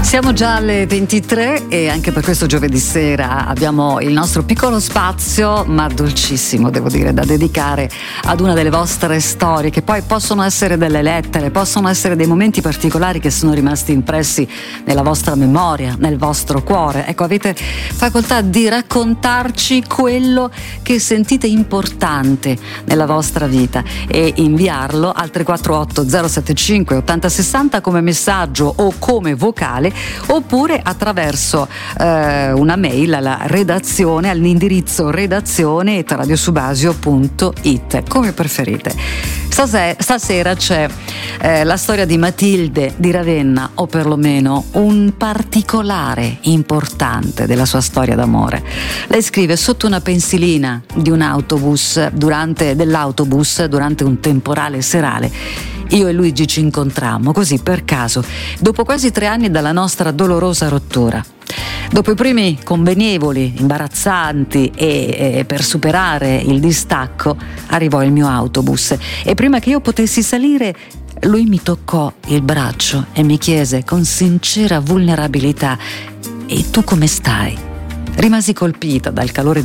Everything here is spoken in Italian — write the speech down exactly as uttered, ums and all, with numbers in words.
Siamo già alle ventitré e anche per questo giovedì sera abbiamo il nostro piccolo spazio, ma dolcissimo, devo dire, da dedicare ad una delle vostre storie, che poi possono essere delle lettere, possono essere dei momenti particolari che sono rimasti impressi nella vostra memoria, nel vostro cuore. Ecco, avete facoltà di raccontarci quello che sentite importante nella vostra vita e inviarlo al tre quattro otto zero sette cinque ottanta sessanta come messaggio o come vocale, oppure attraverso eh, una mail alla redazione, all'indirizzo redazione chiocciola radiosubasio punto it, come preferite. Stasera, stasera c'è eh, la storia di Matilde di Ravenna, o perlomeno un particolare importante della sua storia d'amore. Lei scrive: sotto una pensilina di un autobus durante, dell'autobus durante un temporale serale, io e Luigi ci incontrammo così per caso, dopo quasi tre anni dalla nostra dolorosa rottura. Dopo i primi convenevoli, imbarazzanti e, e per superare il distacco, arrivò il mio autobus e prima che io potessi salire, lui mi toccò il braccio e mi chiese con sincera vulnerabilità: e tu come stai? Rimasi colpita dal calore